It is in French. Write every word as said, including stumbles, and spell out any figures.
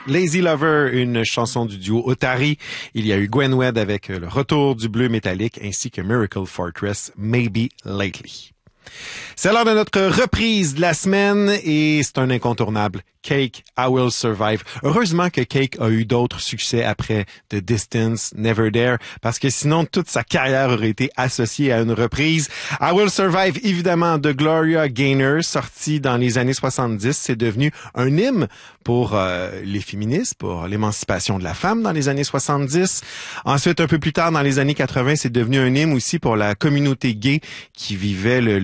Lazy Lover, une chanson du duo Otari. Il y a eu Gwen Wed avec le retour du bleu métallique ainsi que Miracle Fortress, Maybe Lately. C'est l'heure de notre reprise de la semaine et c'est un incontournable. Cake, I Will Survive. Heureusement que Cake a eu d'autres succès après The Distance, Never There, parce que sinon toute sa carrière aurait été associée à une reprise. I Will Survive, évidemment, de Gloria Gaynor, sorti dans les années soixante-dix. C'est devenu un hymne pour euh, les féministes, pour l'émancipation de la femme dans les années soixante-dix. Ensuite, un peu plus tard, dans les années quatre-vingts, c'est devenu un hymne aussi pour la communauté gay qui vivait le